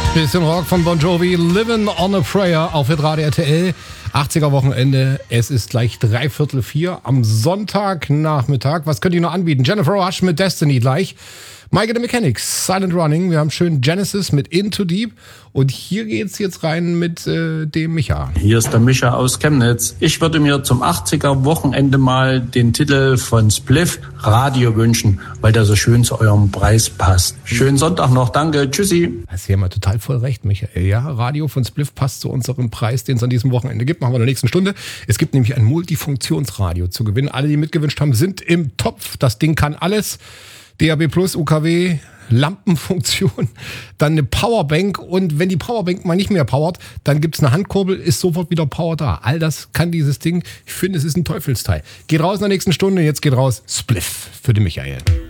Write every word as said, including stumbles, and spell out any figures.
Bisschen Rock von Bon Jovi, Living on a Prayer auf Radio R T L. achtziger Wochenende, es ist gleich dreiviertel vier am Sonntagnachmittag. Was könnt ihr noch anbieten? Jennifer Rush mit Destiny gleich. Mike the Mechanics, Silent Running. Wir haben schön Genesis mit Into Deep. Und hier geht's jetzt rein mit äh, dem Micha. Hier ist der Micha aus Chemnitz. Ich würde mir zum achtziger Wochenende mal den Titel von Spliff Radio wünschen, weil der so schön zu eurem Preis passt. Schönen Sonntag noch, danke, tschüssi. Hast du ja mal total voll recht, Michael. Ja, Radio von Spliff passt zu unserem Preis, den es an diesem Wochenende gibt. Machen wir in der nächsten Stunde. Es gibt nämlich ein Multifunktionsradio zu gewinnen. Alle, die mitgewünscht haben, sind im Topf. Das Ding kann alles. D A B Plus, U K W, Lampenfunktion, dann eine Powerbank und wenn die Powerbank mal nicht mehr powert, dann gibt's eine Handkurbel, ist sofort wieder Power da. All das kann dieses Ding. Ich finde, es ist ein Teufelsteil. Geht raus in der nächsten Stunde, jetzt geht raus Spliff für den Michael.